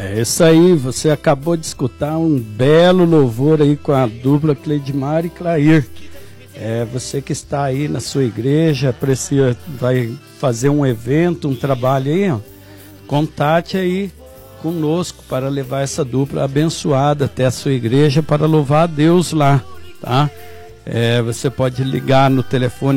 É isso aí, você acabou de escutar um belo louvor aí com a dupla Cleidmar e Clair. Você que está aí na sua igreja, vai fazer um evento, um trabalho aí, ó, contate aí conosco para levar essa dupla abençoada até a sua igreja para louvar a Deus lá, tá? Você pode ligar no telefone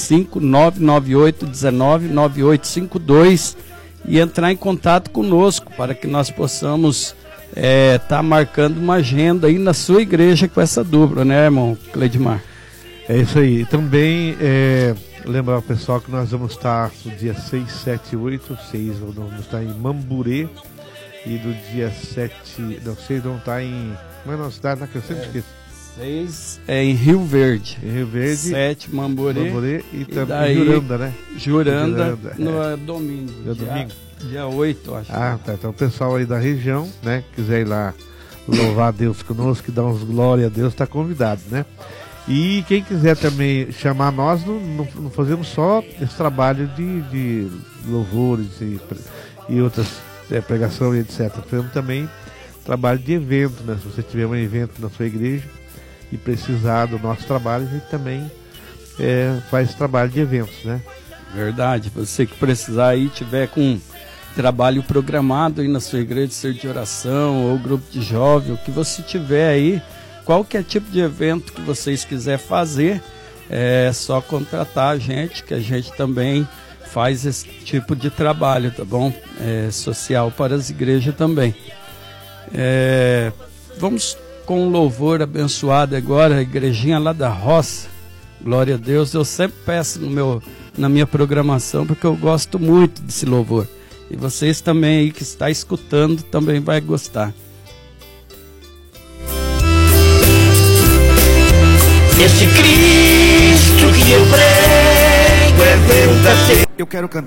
45998199852 e entrar em contato conosco para que nós possamos tá marcando uma agenda aí na sua igreja com essa dupla, né, irmão Cleidmar? É isso aí. E também lembrar o pessoal que nós vamos estar no dia 6, 7 e 8, 6 vamos estar em Mamburê, e do dia 7, não sei, vamos estar em... Como é a nossa cidade, né, que eu sempre esqueço? 6 é em Rio Verde. Em Rio Verde. 7, Mamburê e também Juranda, né? Juranda, no domingo. Domingo? Dia 8, acho. Ah, tá. Então o pessoal aí da região, né, quiser ir lá louvar a Deus conosco, dar uns glória a Deus, está convidado, né? E quem quiser também chamar nós, não fazemos só esse trabalho de louvores e outras pregação e etc. Fazemos também trabalho de evento, né? Se você tiver um evento na sua igreja e precisar do nosso trabalho, a gente também faz trabalho de eventos, né? Verdade. Você que precisar aí, tiver com trabalho programado aí na sua igreja, ser de oração ou grupo de jovem, o que você tiver aí, qualquer tipo de evento que vocês quiserem fazer, é só contratar a gente, que a gente também faz esse tipo de trabalho, tá bom? Social para as igrejas também. Vamos com um louvor abençoado agora, a igrejinha lá da roça. Glória a Deus. Eu sempre peço na minha programação, porque eu gosto muito desse louvor. E vocês também aí que está escutando também vai gostar. Esse Cristo que eu prego é verdadeiro. Eu quero cantar.